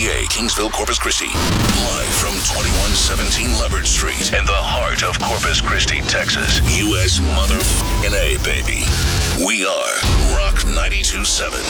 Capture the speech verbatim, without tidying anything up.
A, Kingsville, Corpus Christi. Live from twenty-one seventeen Leopard Street in the heart of Corpus Christi, Texas. U S mother A, baby. We are Rock ninety-two point seven.